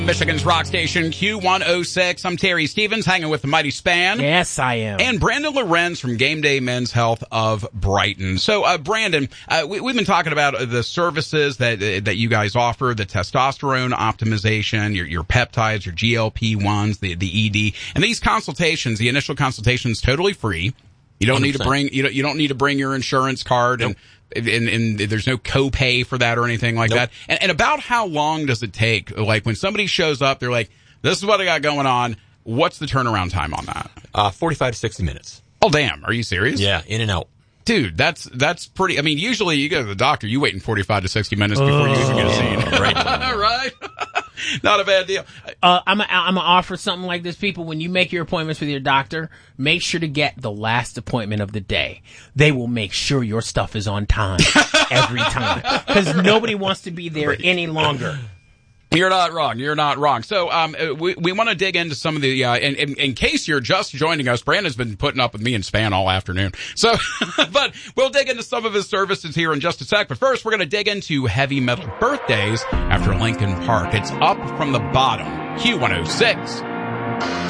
Michigan's rock station, Q106. I'm Terry Stevens, hanging with the Mighty Span. Yes, I am. And Brandon Lorenz from Game Day Men's Health of Brighton. So, Brandon, we've been talking about the services that you guys offer, the testosterone optimization, your peptides, your GLP-1s, the ED. And these consultations, the initial consultations, totally free. You don't 100%. Need to bring, you don't need to bring your insurance card. Nope. And there's no copay for that or anything like that. And about how long does it take? Like when somebody shows up, they're like, this is what I got going on. What's the turnaround time on that? 45 to 60 minutes. Oh, damn. Are you serious? Yeah, in and out. Dude, that's pretty. I mean, usually you go to the doctor, you waiting 45 to 60 minutes before you even get seen. Right. Right. Not a bad deal. I'm gonna offer something like this, people. When you make your appointments with your doctor, make sure to get the last appointment of the day. They will make sure your stuff is on time every time, because nobody wants to be there any longer. You're not wrong. You're not wrong. So, we want to dig into some of the, in case you're just joining us, Brandon's been putting up with me and Span all afternoon. So, but we'll dig into some of his services here in just a sec. But first, we're going to dig into heavy metal birthdays after Linkin Park. It's up from the bottom. Q106.